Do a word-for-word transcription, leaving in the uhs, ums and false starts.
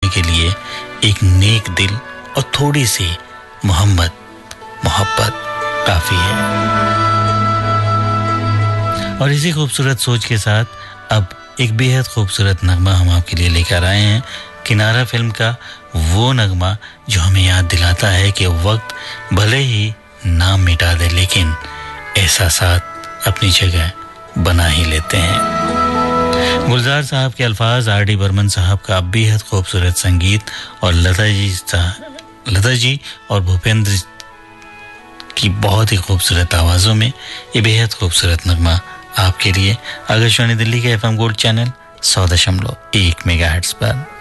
के लिए एक नेक दिल और थोड़ी सी मोहब्बत मोहब्बत काफी है। और इसी खूबसूरत सोच के साथ अब एक बेहद खूबसूरत नगमा हम आपके लिए लेकर आए हैं। किनारा फिल्म का वो नगमा जो हमें याद दिलाता है कि वक्त भले ही नाम मिटा दे, लेकिन एहसासात अपनी जगह बना ही लेते हैं। गुलजार साहब के अल्फाज, आर डी बर्मन साहब का बेहद खूबसूरत संगीत और लता जी लता जी और भूपेंद्र की बहुत ही खूबसूरत आवाज़ों में ये बेहद खूबसूरत नगमा आपके लिए आकाशवाणी दिल्ली के एफ एम गोल्ड चैनल सौ दशमलव एक मेगाहर्ट्ज़ पर।